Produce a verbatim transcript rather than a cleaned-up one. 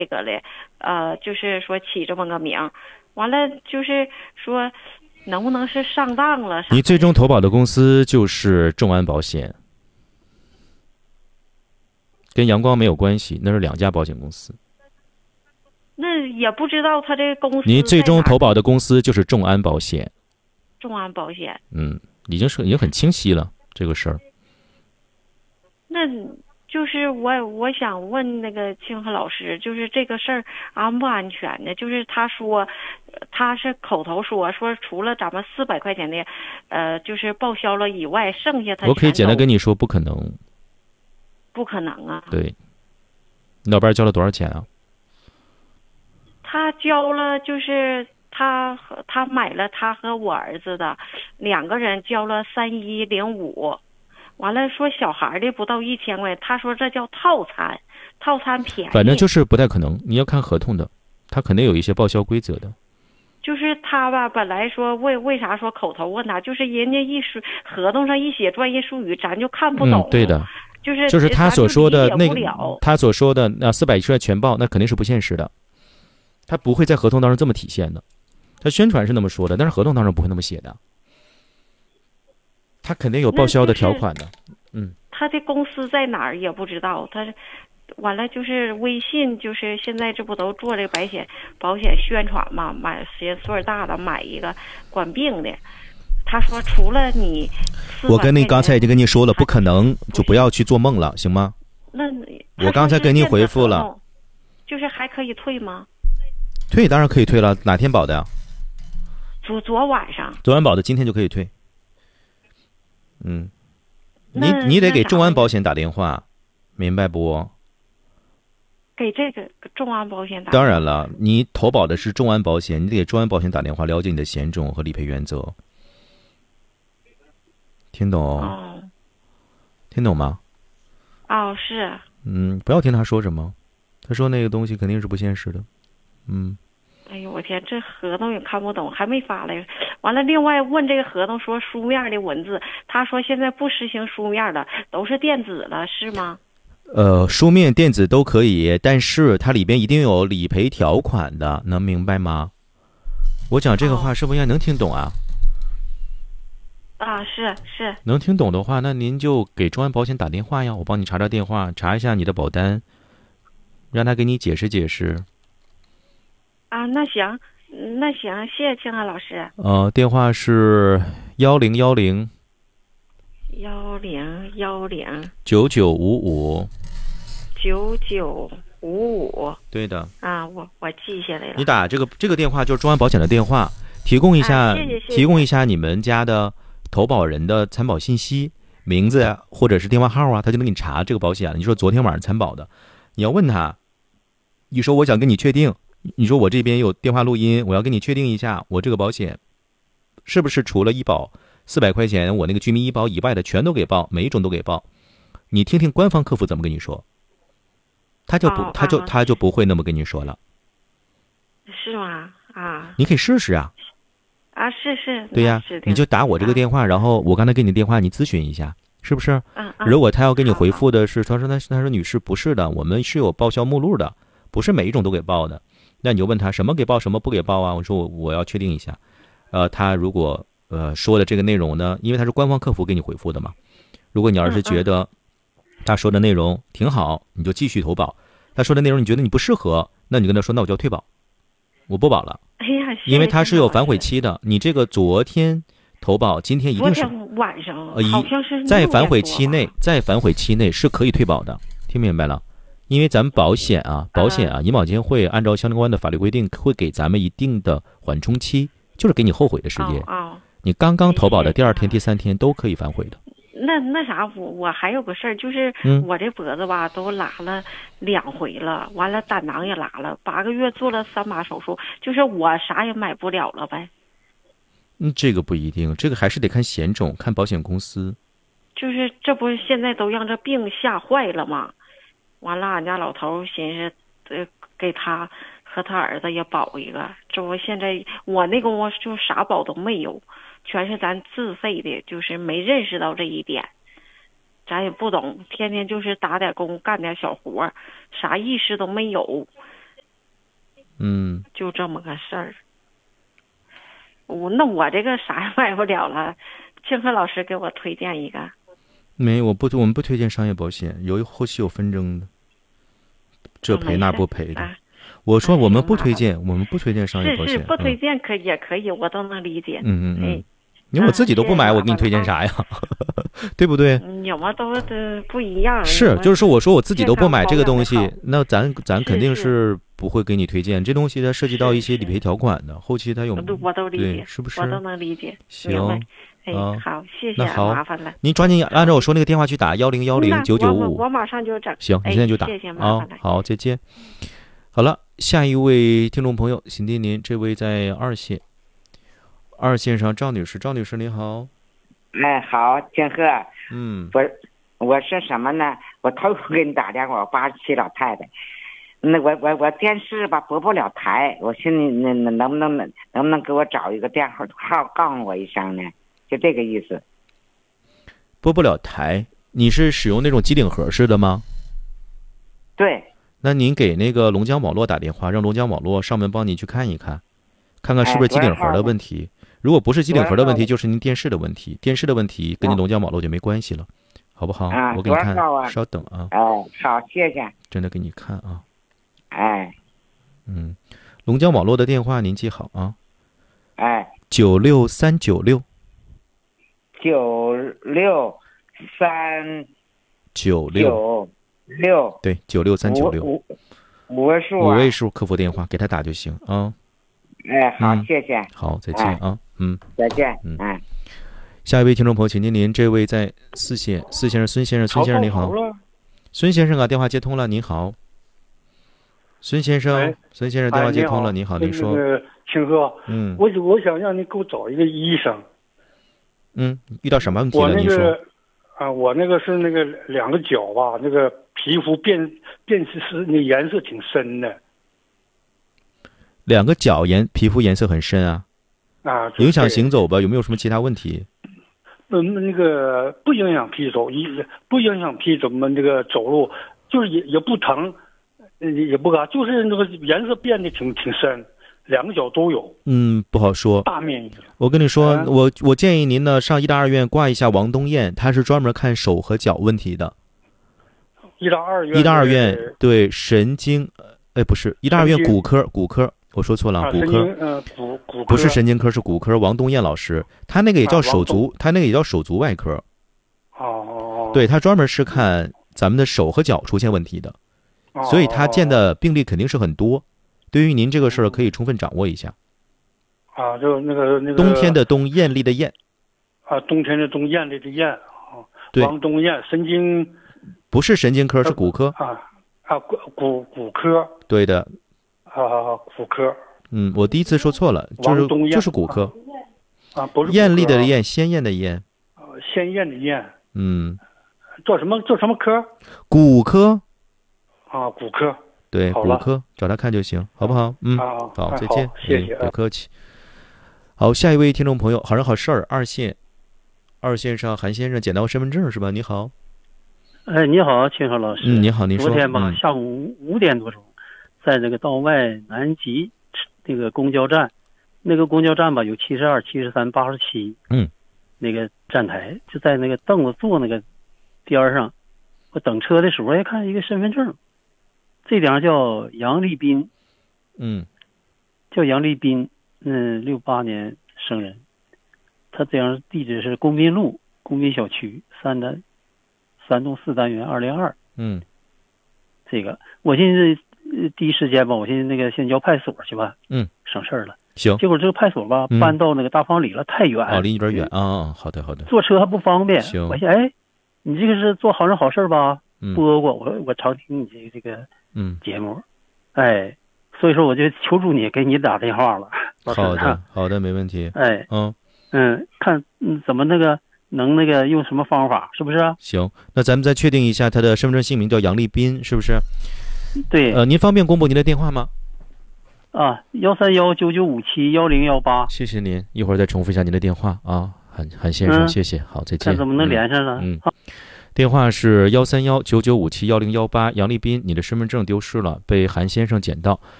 这个嘞，呃，就是说起这么个名，完了就是说能不能是上当了啥你最的？ 终投保的公司就是众安保险，跟阳光没有关系，那是两家保险公司。 那也不知道他这公你最司在哪儿。 终投保的公司就是众安保险。 众安保险。 嗯，已经是已经很清晰了这个事儿。 那就是我我想问那个清河老师，就是这个事儿安不安全呢？就是他说他是口头说说除了咱们四百块钱的，呃，就是报销了以外，剩下他我可以简单全都跟你说，不可能。 不可能啊。 对，你老伴儿交了多少钱啊？ 他交了，就是他和他买了他和我儿子的两个人交了三一零五，完了说小孩的不到一千块，他说这叫套餐，套餐便宜。 反正就是不太可能，你要看合同的，他肯定有一些报销规则的。 就是他吧，本来说为为啥说口头问他，就是人家一说合同上一写专业术语，咱就看不懂。 嗯，对的， 就是就是他咱就所说理解的那个， 不了。 他所说的那四百一十万全报，那肯定是不现实的，他不会在合同当中这么体现的。他宣传是那么说的，但是合同当中不会那么写的，他肯定有报销的条款的。嗯， 他的公司在哪儿也不知道，他完了就是微信，就是现在这不都做这个保险保险宣传嘛，买谁岁数大了买一个管病的。他说除了你400 我跟你刚才已经跟你说了， 他不可能，就不要去做梦了，行吗？ 那我刚才跟您回复了， 就是还可以退吗？ 退当然可以退了，哪天保的呀？ 昨昨晚上。 昨晚保的，今天就可以退。嗯，你那你得给那啥众安保险打电话，明白不？ 给这个众安保险打。 当然了，你投保的是众安保险，你得给众安保险打电话，了解你的险种和理赔原则。听懂？ 哦。 听懂吗？ 哦，是。 嗯，不要听他说什么，他说那个东西肯定是不现实的。嗯。 哎呦我天，这合同也看不懂，还没发来。完了，另外问这个合同说书面的文字，他说现在不实行书面了，都是电子了，是吗？ 呃，书面、电子都可以，但是它里边一定有理赔条款的，能明白吗？我讲这个话是不是应该能听懂啊？ 啊，是是。 能听懂的话，那您就给众安保险打电话呀，我帮你查查电话，查一下你的保单，让他给你解释解释。 啊，那行，那行，谢谢清河老师。 呃，电话是幺零幺零幺零幺零九九五五九九五五。 对的。 啊，我我记下来了。 你打这个这个电话就是众安保险的电话，提供一下、 啊、谢谢谢谢提供一下你们家的投保人的参保信息、名字啊，或者是电话号啊，他就能给你查这个保险了。你说昨天晚上参保的，你要问他，你说我想跟你确定，你说我这边有电话录音，我要跟你确定一下，我这个保险是不是除了医保四百块钱我那个居民医保以外的全都给报，每一种都给报。你听听官方客服怎么跟你说，他就不、 哦、 他就、 啊、 他就不会那么跟你说了。 是吗？啊， 你可以试试啊。 啊，是是。 对呀，你就打我这个电话， 啊、 然后我刚才给你电话，你咨询一下，是不是？ 嗯嗯。 如果他要给你回复的是，他说他他说女士不是的，我们是有报销目录的，不是每一种都给报的。那你就问他什么给报，什么不给报啊？我说我我要确定一下。呃，他如果呃说的这个内容呢，因为他是官方客服给你回复的嘛，如果你要是觉得他说的内容挺好，你就继续投保；他说的内容你觉得你不适合，那你跟他说，那我就要退保，我不保了。 哎呀， 因为它是有反悔期的，你这个昨天投保，今天一定是昨天晚上， 呃， 好像是在反悔期内，在反悔期内是可以退保的，听明白了？因为咱们保险啊，保险啊，银保监会按照相关的法律规定，会给咱们一定的缓冲期，就是给你后悔的时间。 哦哦、 你刚刚投保的第二天、第三天都可以反悔的。 那那啥，我我还有个事儿，就是我这脖子吧、嗯、都拉了两回了，完了胆囊也拉了，八个月做了三把手术，就是我啥也买不了了呗。 嗯，这个不一定，这个还是得看险种，看保险公司。 就是这不是现在都让这病吓坏了吗？完了，俺家老头寻思，呃，给他和他儿子也保一个，这不现在我那功夫就啥保都没有。全是咱自费的，就是没认识到这一点，咱也不懂，天天就是打点工干点小活，啥意识都没有。 嗯， 就这么个事儿。我那我这个啥也买不了了，清河老师给我推荐一个。 没，我不，我们不推荐商业保险，有后期有纷争的，这赔那不赔的。我说我们不推荐，我们不推荐商业保险。 是是，不推荐可以也可以，我都能理解。 嗯嗯嗯，因为我自己都不买，我给你推荐啥呀？对不对？ 有嘛都都不一样。 是，就是说，我说我自己都不买这个东西，那咱咱肯定是不会给你推荐。这东西它涉及到一些理赔条款的，后期它有我都理解， 是不是？ 我都能理解。 行。 哎，好，谢谢， 那好， 麻烦了。 您抓紧按照我说那个电话去打幺零幺零九九五， 我马上就整。 行，你现在就打。 谢谢，麻烦了。 好，再见。好了，下一位听众朋友，请听您，这位在二线，二线上赵女士，赵女士您好。 哎，好，金鹤。 嗯， 我我是什么呢？我头回给你打电话，我八十七老太太。那我我我电视吧播不了台，我寻思那那能不能能不能给我找一个电话号告诉我一声呢？就这个意思。 播不了台，你是使用那种机顶盒式的吗？ 对。 那您给那个龙江网络打电话，让龙江网络上门帮你去看一看，看看是不是机顶盒的问题。哎、如果不是机顶盒的问题，就是您电视的问题。电视的问题跟您龙江网络就没关系了，好不好？ 啊、 我给你看， 啊、 稍等啊。 哎，好，谢谢。 真的给你看啊。 哎。 嗯，龙江网络的电话您记好啊。 哎。 九六三九六。 九六三九六六， 对，九六三九六， 五五位数、啊， 五位数客服电话给他打就行啊。 哎，好， 嗯、 谢谢。 好，再见啊。哎、嗯， 再见。 嗯， 哎， 下一位听众朋友，请您您这位在四线，四先生，孙先生，孙先生您好。孙先生啊，电话接通了，您好。孙先生， 哎、 孙先生电话接通了，你好，您说。 那个清哥， 嗯， 我我想让您给我找一个医生。 嗯，遇到什么问题了？ 我那个您说啊，我那个是那个两个脚吧，那个皮肤变变是那颜色挺深的。 两个脚颜皮肤颜色很深啊。 啊， 影响行走吧？有没有什么其他问题？ 嗯，那个不影响皮走，一不影响皮怎么那个走路，就是也也不疼，也不干，就是那个颜色变得挺挺深。两个脚都有， 嗯，不好说。 大面积。 我跟你说， 啊、 我我建议您呢上医大二院挂一下王东燕，他是专门看手和脚问题的。 医大二院。 医大二院对神经，哎，不是医大二院骨科，骨科，我说错了， 啊、 骨科。 呃，骨骨科不是神经科，是骨科。王东燕老师，他那个也叫手足，啊、他那个也叫手足外科。 哦。 对，他专门是看咱们的手和脚出现问题的， 哦、 所以他见的病例肯定是很多。对于您这个事儿，可以充分掌握一下。 啊，就那个那个。 冬天的冬，艳丽的艳。 啊，冬天的冬，艳丽的艳啊。 对。 王东燕，神经。 不是神经科，是骨科。 啊啊，骨骨骨科。 对的。 啊，骨科。 嗯，我第一次说错了，就是就是骨科。 啊，不是。 艳丽的艳，鲜艳的艳。 呃，鲜艳的艳。 嗯。 做什么？做什么科？ 骨科。 啊，骨科。 对，骨科找他看就行，好不好？嗯， 啊、 好，再见， 谢谢、 嗯，别客气。好，下一位听众朋友，好人好事儿，二线，二线上韩先生捡到身份证是吧？你好。 哎，你好，清河老师。 嗯，你好，您说。 昨天吧， 嗯、 下午五点多钟，在那个道外南极那个公交站，那个公交站吧有七十二、七十三、八十七， 嗯， 那个站台就在那个凳子坐那个边上，我等车的时候，一看一个身份证。这点上叫杨立斌， 嗯， 叫杨立斌，嗯，六八年生人，他这样地址是公民路公民小区三单三栋四单元二零二， 嗯， 这个我寻思第一时间吧，我寻思那个先交派出所去吧， 嗯， 省事儿了。 行， 结果这个派出所吧、 嗯、 搬到那个大房里了，太远， 哦，离你有点远啊、哦。好的，好的， 坐车还不方便。 行， 我想，哎，你这个是做好人好事吧？ 嗯， 播过，我我常听你这个这个。 嗯， 节目，哎，所以说我就求助你，给你打电话了。 好的，好的，没问题。 哎， 嗯嗯，看嗯怎么那个能那个用什么方法，是不是？ 行，那咱们再确定一下他的身份证姓名叫杨立斌，是不是？ 对。 呃，您方便公布您的电话吗？ 啊，幺三幺九九五七幺零幺八。 谢谢您，一会儿再重复一下您的电话啊，韩韩先生、嗯，谢谢，好，再见。 看怎么能连上了。 嗯。嗯电话是幺三幺九九五七幺零幺八，杨立斌，你的身份证丢失了，被韩先生捡到。